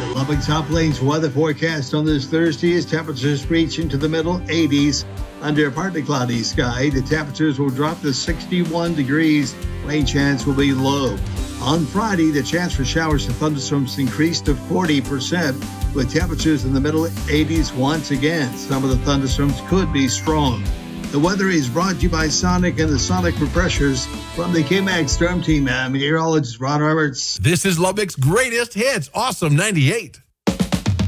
Lubbock Top Plains weather forecast on this Thursday is temperatures reach into the middle 80s. Under a partly cloudy sky, the temperatures will drop to 61 degrees. Rain chance will be low. On Friday, the chance for showers and thunderstorms increased to 40%, with temperatures in the middle 80s once again. Some of the thunderstorms could be strong. The weather is brought to you by Sonic and the Sonic Refreshers. From the KMAX Storm Team, I'm meteorologist Ron Roberts. This is Lubbock's greatest hits, Awesome 98.